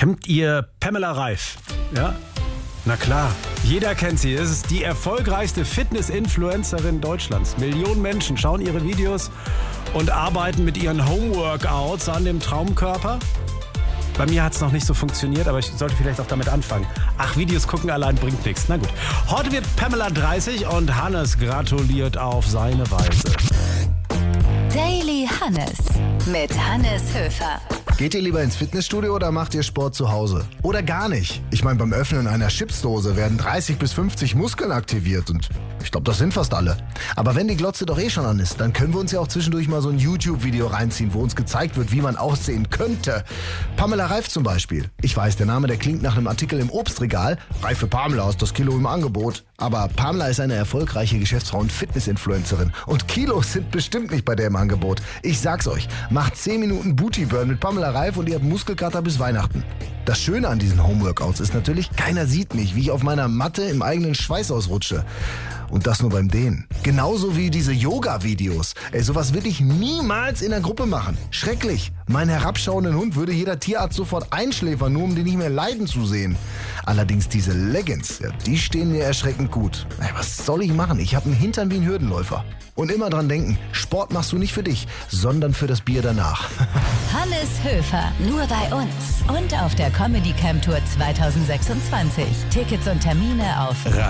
Kennt ihr Pamela Reif? Ja? Na klar, jeder kennt sie. Es ist die erfolgreichste Fitness-Influencerin Deutschlands. Millionen Menschen schauen ihre Videos und arbeiten mit ihren Homeworkouts an dem Traumkörper. Bei mir hat es noch nicht so funktioniert, aber ich sollte vielleicht auch damit anfangen. Ach, Videos gucken allein bringt nichts. Na gut. Heute wird Pamela 30 und Hannes gratuliert auf seine Weise. Daily Hannes mit Hannes Höfer. Geht ihr lieber ins Fitnessstudio oder macht ihr Sport zu Hause? Oder gar nicht? Ich meine, beim Öffnen einer Chipsdose werden 30 bis 50 Muskeln aktiviert und ich glaube, das sind fast alle. Aber wenn die Glotze doch eh schon an ist, dann können wir uns ja auch zwischendurch mal so ein YouTube-Video reinziehen, wo uns gezeigt wird, wie man aussehen könnte. Pamela Reif zum Beispiel. Ich weiß, der Name, der klingt nach einem Artikel im Obstregal. Reife Pamela ist das Kilo im Angebot. Aber Pamela ist eine erfolgreiche Geschäftsfrau und Fitness-Influencerin. Und Kilos sind bestimmt nicht bei der im Angebot. Ich sag's euch, macht 10 Minuten Booty-Burn mit Pamela Reif und ihr habt Muskelkater bis Weihnachten. Das Schöne an diesen Homeworkouts ist natürlich, keiner sieht mich, wie ich auf meiner Matte im eigenen Schweiß ausrutsche. Und das nur beim Dehnen. Genauso wie diese Yoga-Videos. Sowas würde ich niemals in der Gruppe machen. Schrecklich. Meinen herabschauenden Hund würde jeder Tierarzt sofort einschläfern, nur um den nicht mehr leiden zu sehen. Allerdings diese Leggings, ja, die stehen mir erschreckend gut. Was soll ich machen? Ich habe einen Hintern wie ein Hürdenläufer. Und immer dran denken, Sport machst du nicht für dich, sondern für das Bier danach. Hannes Höfer, nur bei uns und auf der Comedy Camp Tour 2026. Tickets und Termine auf